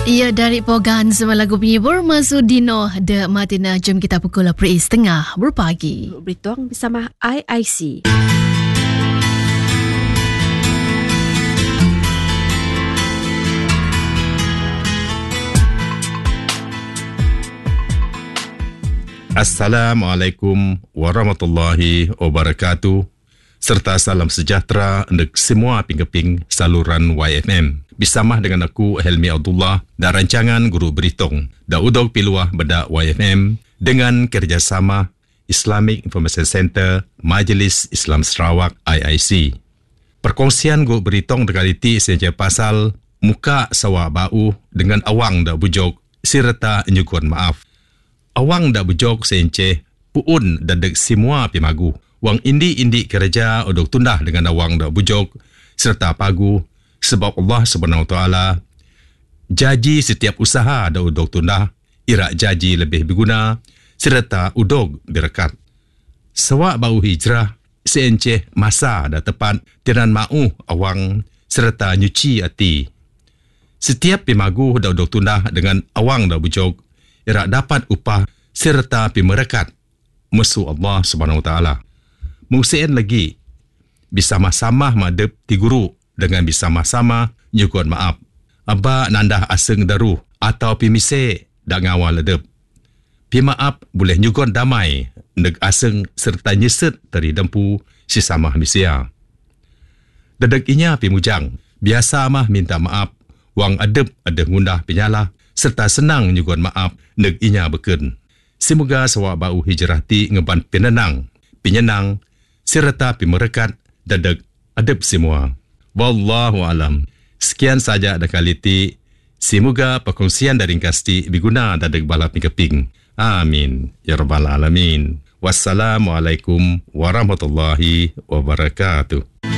Ia dari Pogan semua lagu penghibur Masudino de Matina. Jom kita pukul 8.30 berpagi. Berituang bersama IIC. Assalamualaikum warahmatullahi wabarakatuh. Serta salam sejahtera untuk semua pingkeping saluran YFM. Bersama dengan aku Helmi Abdullah dan rancangan Guru Beritong. Da udog piluah beda YFM dengan kerjasama Islamic Information Center Majlis Islam Sarawak IIC. Perkongsian Guru Beritong dekaliti senja pasal muka sawak bau dengan awang da bujok serta nyukun maaf. Awang da bujok sence puun dadek semua pimagu. Wang indi kerja odok tundah dengan awang da bujok serta pagu sebab Allah Subhanahu Wa Taala jaji setiap usaha da odok tundah irak jaji lebih berguna serta udog berkat. Sawak bau hijrah sence masa da tepat tiran mau awang serta nyuci hati. Setiap pimagu da odok tundah dengan awang da bujok irak dapat upah serta pimerekat musuh Allah Subhanahu Wa Taala. Museen lagi bersama-sama madep ti guru dengan bersama-sama nyukun maaf. Aba nandah aseng daruh atau pimise dak ngawal ledep. Pi maaf boleh nyukun damai neg aseng serta nyeset teri dempu sesama manusia. Dedek inya pi mujang biasa mah minta maaf wang adep ada ngundah penyalah serta senang nyukun maaf neg inya beken. Semoga sawak bau hijrah ti ngeban penyenang serta pimerekat dadek adep semua. Wallahu alam. Sekian saja ada kali ti. Semoga perkongsian dari ringkasti berguna dadek bala pikeping. Amin ya rabbal alamin. Wassalamualaikum warahmatullahi wabarakatuh.